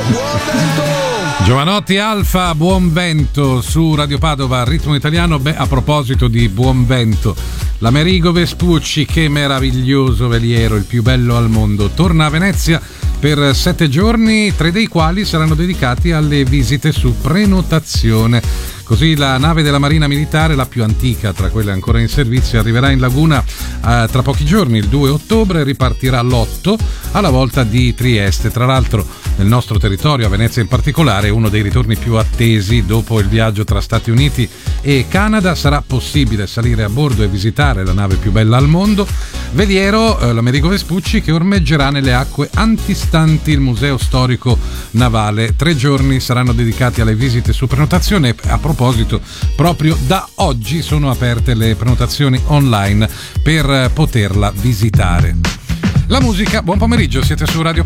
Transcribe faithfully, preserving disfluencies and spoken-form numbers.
Giovanotti Alfa, Buon Vento su Radio Padova, Ritmo Italiano. Beh, a proposito di Buon Vento, l'Amerigo Vespucci, che meraviglioso veliero, il più bello al mondo, torna a Venezia per sette giorni, tre dei quali saranno dedicati alle visite su prenotazione. Così la nave della Marina Militare, la più antica tra quelle ancora in servizio, arriverà in laguna eh, tra pochi giorni, il due ottobre, ripartirà l'otto alla volta di Trieste. Tra l'altro nel nostro territorio, a Venezia in particolare, uno dei ritorni più attesi dopo il viaggio tra Stati Uniti e Canada. Sarà possibile salire a bordo e visitare la nave più bella al mondo, veliero eh, l'Amerigo Vespucci, che ormeggerà nelle acque antistanti il Museo Storico Navale. Tre giorni saranno dedicati alle visite su prenotazione. A proposito, proprio da oggi sono aperte le prenotazioni online per poterla visitare. La musica, buon pomeriggio, siete su Radio